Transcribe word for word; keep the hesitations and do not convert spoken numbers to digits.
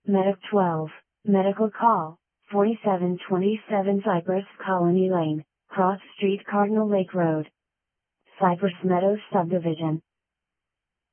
Medic twelve, medical call, forty-seven twenty-seven Cypress Colony Lane, Cross Street Cardinal Lake Road. Cypress Meadows Subdivision.